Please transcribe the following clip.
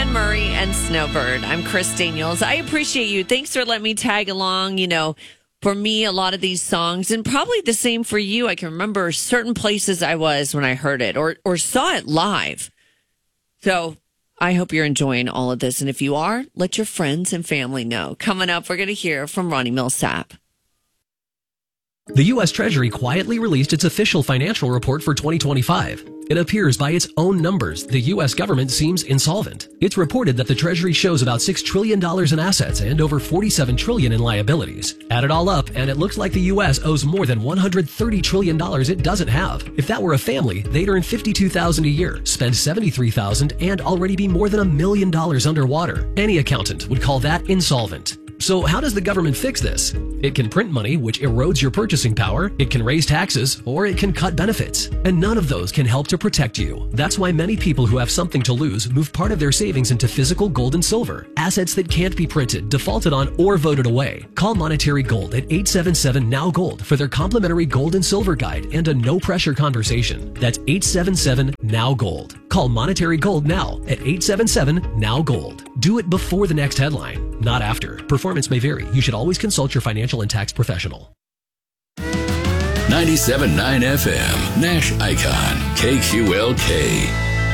Glenn Murray and Snowbird. I'm Chris Daniels. I appreciate you. Thanks for letting me tag along. You know, for me, a lot of these songs, and probably the same for you. I can remember certain places I was when I heard it or saw it live. So I hope you're enjoying all of this. And if you are, let your friends and family know. Coming up, we're going to hear from Ronnie Millsap. The U.S. Treasury quietly released its official financial report for 2025. It appears by its own numbers, the U.S. government seems insolvent. It's reported that the Treasury shows about $6 trillion in assets and over $47 trillion in liabilities. Add it all up, and it looks like the U.S. owes more than $130 trillion it doesn't have. If that were a family, they'd earn $52,000 a year, spend $73,000, and already be more than $1 million underwater. Any accountant would call that insolvent. So how does the government fix this? It can print money, which erodes your purchasing power, it can raise taxes, or it can cut benefits. And none of those can help to protect you. That's why many people who have something to lose move part of their savings into physical gold and silver, assets that can't be printed, defaulted on, or voted away. Call Monetary Gold at 877-NOW-GOLD for their complimentary gold and silver guide and a no-pressure conversation. That's 877-NOW-GOLD. Call Monetary Gold now at 877-NOW-GOLD. Do it before the next headline, not after. Performance may vary. You should always consult your financial and tax professional. 97.9 FM, Nash Icon, KQLK.